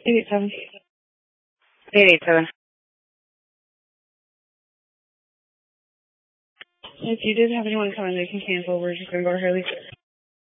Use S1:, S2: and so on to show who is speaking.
S1: 887. 887. If you did have anyone come in, they can cancel. We're just going to go to Hurley.